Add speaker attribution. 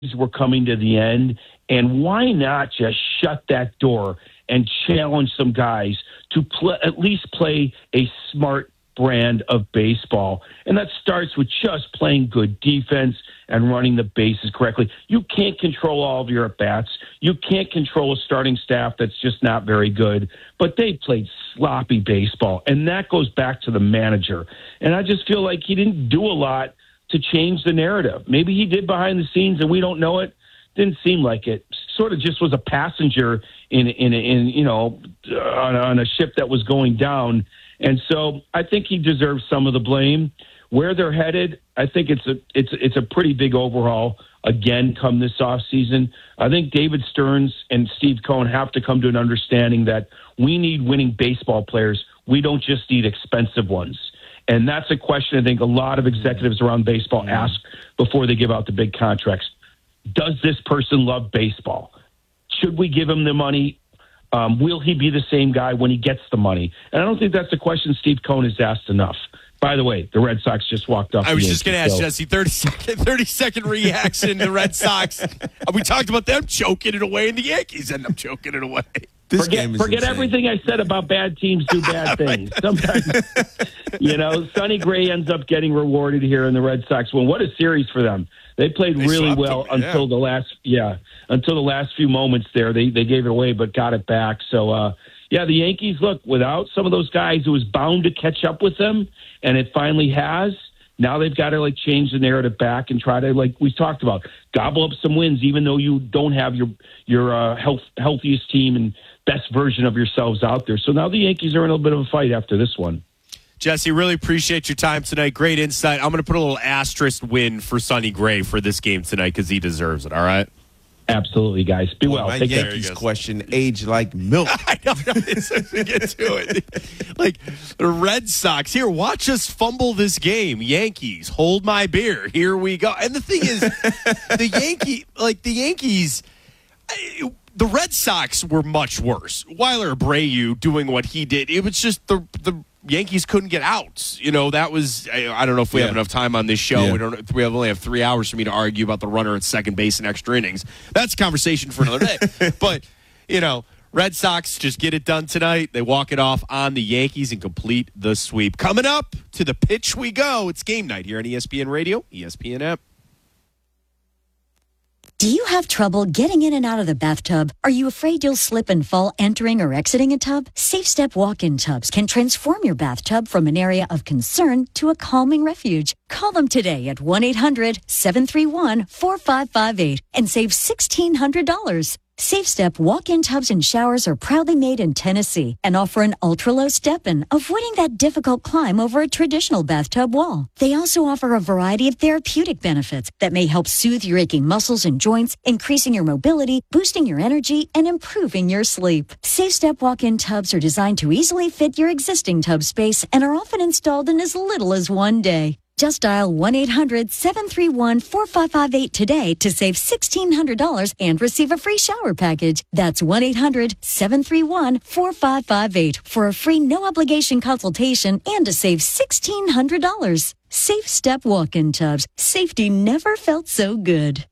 Speaker 1: were coming to the end, and why not just shut that door and challenge some guys to at least play a smart brand of baseball? And that starts with just playing good defense and running the bases correctly. You can't control all of your at-bats. You can't control a starting staff that's just not very good. But they played sloppy baseball, and that goes back to the manager. And I just feel like he didn't do a lot to change the narrative. Maybe he did behind the scenes, and we don't know it. Didn't seem like it. Sort of just was a passenger in on a ship that was going down. And so I think he deserves some of the blame. Where they're headed, I think it's a pretty big overhaul again come this offseason. I think David Stearns and Steve Cohen have to come to an understanding that we need winning baseball players. We don't just need expensive ones. And that's a question I think a lot of executives around baseball ask before they give out the big contracts. Does this person love baseball? Should we give him the money? Will he be the same guy when he gets the money? And I don't think that's a question Steve Cohen has asked enough. By the way, the Red Sox just walked off.
Speaker 2: I was just going to ask Jesse, 30-second reaction to the Red Sox. We talked about them choking it away, and the Yankees end up choking it away.
Speaker 1: Forget everything I said about bad teams do bad things. Sometimes, Sonny Gray ends up getting rewarded here in the Red Sox win. What a series for them. They played really well until the last few moments there. They gave it away but got it back. So, the Yankees, look, without some of those guys, it was bound to catch up with them, and it finally has. Now they've got to change the narrative back and try to, like we talked about, gobble up some wins, even though you don't have your healthiest team and best version of yourselves out there. So now the Yankees are in a little bit of a fight after this one.
Speaker 2: Jesse, really appreciate your time tonight. Great insight. I'm going to put a little asterisk win for Sonny Gray for this game tonight because he deserves it. All right?
Speaker 1: Absolutely, guys. Be well.
Speaker 3: My Yankees question, age like milk.
Speaker 2: I know. We get to it. Like the Red Sox, here, watch us fumble this game. Yankees, hold my beer. Here we go. And the thing is, the Yankees, the Red Sox were much worse. Weiler Abreu doing what he did, it was just the Yankees couldn't get outs. That was, I don't know if we have enough time on this show. Yeah. We only have 3 hours for me to argue about the runner at second base in extra innings. That's a conversation for another day. But, Red Sox just get it done tonight. They walk it off on the Yankees and complete the sweep. Coming up, to the pitch we go. It's game night here on ESPN Radio, ESPN app.
Speaker 4: Do you have trouble getting in and out of the bathtub? Are you afraid you'll slip and fall entering or exiting a tub? Safe Step walk-in tubs can transform your bathtub from an area of concern to a calming refuge. Call them today at 1-800-731-4558 and save $1,600. Safe Step walk-in tubs and showers are proudly made in Tennessee and offer an ultra-low step-in, avoiding that difficult climb over a traditional bathtub wall. They also offer a variety of therapeutic benefits that may help soothe your aching muscles and joints, increasing your mobility, boosting your energy, and improving your sleep. Safe Step walk-in tubs are designed to easily fit your existing tub space and are often installed in as little as 1 day. Just dial 1-800-731-4558 today to save $1,600 and receive a free shower package. That's 1-800-731-4558 for a free no-obligation consultation and to save $1,600. Safe Step walk-in tubs. Safety never felt so good.